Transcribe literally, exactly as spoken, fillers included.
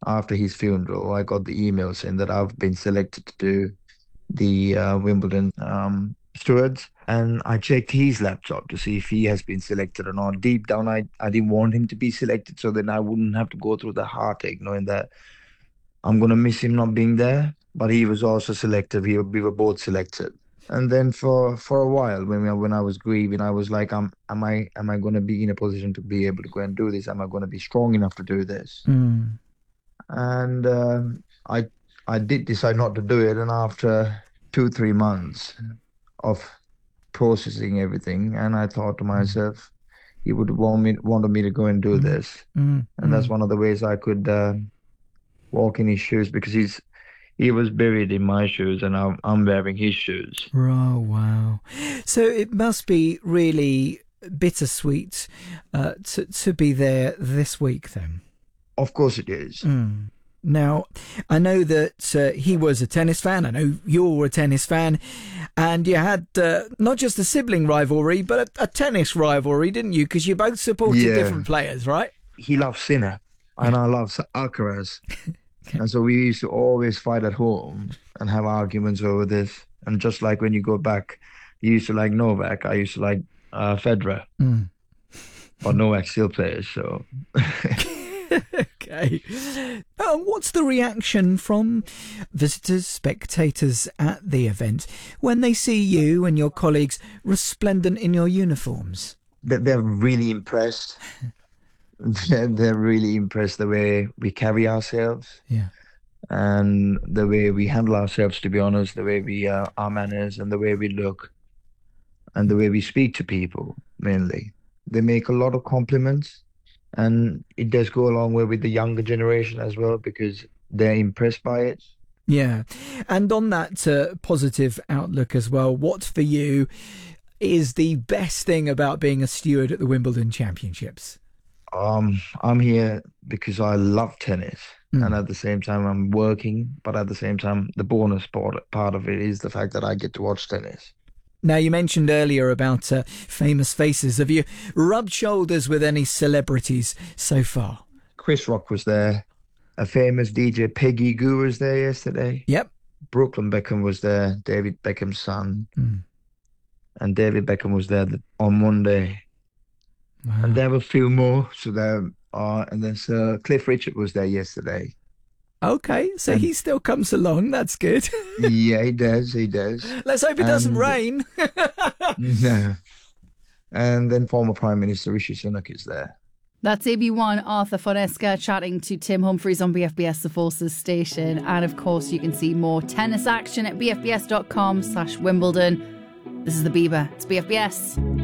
after his funeral, I got the email saying that I've been selected to do the uh, Wimbledon um, stewards. And I checked his laptop to see if he has been selected or not. Deep down, I, I didn't want him to be selected so then I wouldn't have to go through the heartache knowing that I'm going to miss him not being there. But he was also selected. We were, we were both selected. And then for for a while, when we, when I was grieving, I was like, am am I am I going to be in a position to be able to go and do this? Am I going to be strong enough to do this? Mm. And um, I I did decide not to do it. And after two three months of processing everything, and I thought to Mm. myself, he would want me wanted me to go and do Mm. this, Mm. and that's Mm. one of the ways I could uh, walk in his shoes because he's he was buried in my shoes, and I'm I'm wearing his shoes. Oh, wow. So it must be really bittersweet uh, to, to be there this week then. Of course it is. Mm. Now, I know that uh, he was a tennis fan. I know you're a tennis fan. And you had uh, not just a sibling rivalry, but a, a tennis rivalry, didn't you? Because you both supported Yeah, different players, right? he loves Sinner, and Yeah. I love Alcaraz, Okay. and so we used to always fight at home and have arguments over this. And just like when you go back, you used to like Novak, I used to like uh, Federer, Mm. but Novak still plays. So Okay. Uh, what's the reaction from visitors, spectators at the event when they see you and your colleagues resplendent in your uniforms? they- they're really impressed. They're, they're really impressed the way we carry ourselves Yeah. and the way we handle ourselves, to be honest, the way we uh, our manners and the way we look and the way we speak to people, mainly. They make a lot of compliments, and it does go a long way with the younger generation as well because they're impressed by it. Yeah. And on that uh, positive outlook as well, what for you is the best thing about being a steward at the Wimbledon Championships? Um, I'm here because I love tennis, and Mm. at the same time I'm working, but at the same time the bonus part part of it is the fact that I get to watch tennis. Now, you mentioned earlier about uh, famous faces. Have you rubbed shoulders with any celebrities so far? Chris Rock was there, a famous D J Peggy Goo was there yesterday. Yep. Brooklyn Beckham was there, David Beckham's son, Mm. and David Beckham was there th- on Monday. And Wow. there were a few more. So there are, and then Sir Cliff Richard was there yesterday. Okay, so And he still comes along. That's good. yeah, he does, he does. Let's hope it doesn't And rain. no, and then former Prime Minister Rishi Sunak is there. That's A B one Arthur Fonesca chatting to Tim Humphries on B F B S The Forces station. And of course, you can see more tennis action at bfbs.com slash Wimbledon. This is the Bieber. It's B F B S.